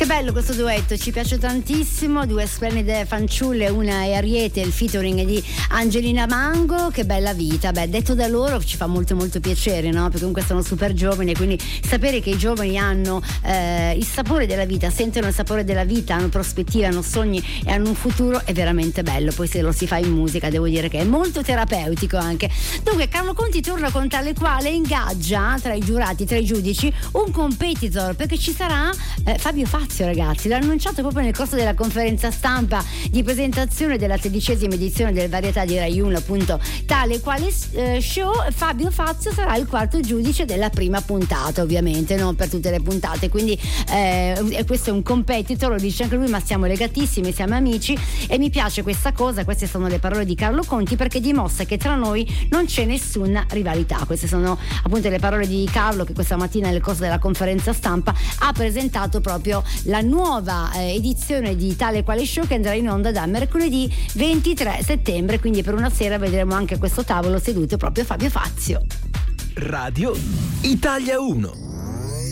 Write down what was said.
Che bello questo duetto, ci piace tantissimo, due splendide fanciulle, una è Ariete, il featuring di Angelina Mango. Che bella vita, beh, detto da loro ci fa molto molto piacere, no? Perché comunque sono super giovani, quindi sapere che i giovani hanno il sapore della vita, sentono il sapore della vita, hanno prospettive, hanno sogni e hanno un futuro è veramente bello. Poi se lo si fa in musica devo dire che è molto terapeutico anche. Dunque Carlo Conti torna con Tale Quale, ingaggia tra i giurati, tra i giudici un competitor, perché ci sarà Fabio Fazio, ragazzi, l'ha annunciato proprio nel corso della conferenza stampa di presentazione della 13ª edizione del Varietà di Rai 1, appunto Tale Quale Show. Fabio Fazio sarà il quarto giudice della prima puntata, ovviamente non per tutte le puntate, quindi questo è un competitor, lo dice anche lui, ma siamo legatissimi, siamo amici e mi piace questa cosa. Queste sono le parole di Carlo Conti, perché dimostra che tra noi non c'è nessuna rivalità. Queste sono appunto le parole di Carlo, che questa mattina nel corso della conferenza stampa ha presentato proprio la nuova edizione di Tale Quale Show, che andrà in onda da mercoledì 23 settembre, quindi per una sera vedremo anche a questo tavolo seduto proprio Fabio Fazio. Radio Italia 1.